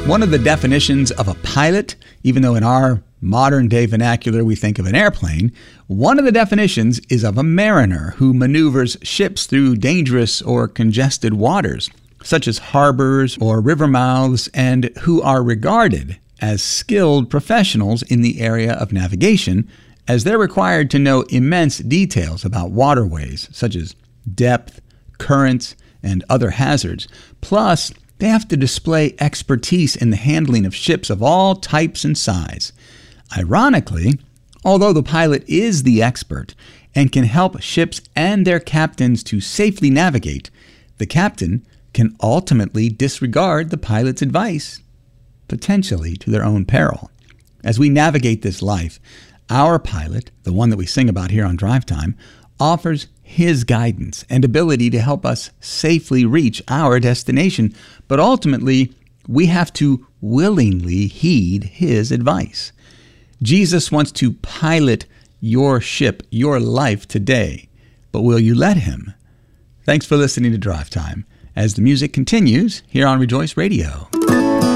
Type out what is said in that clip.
One of the definitions of a pilot, even though in our modern day vernacular we think of an airplane, one of the definitions is of a mariner who maneuvers ships through dangerous or congested waters, such as harbors or river mouths, and who are regarded as skilled professionals in the area of navigation, as they're required to know immense details about waterways, such as depth, currents, and other hazards. Plus, they have to display expertise in the handling of ships of all types and size. Ironically, although the pilot is the expert and can help ships and their captains to safely navigate, the captain can ultimately disregard the pilot's advice, potentially to their own peril. As we navigate this life, our pilot, the one that we sing about here on Drive Time, offers his guidance and ability to help us safely reach our destination, but ultimately, we have to willingly heed his advice. Jesus wants to pilot your ship, your life today, but will you let him? Thanks for listening to Drive Time, as the music continues here on Rejoice Radio.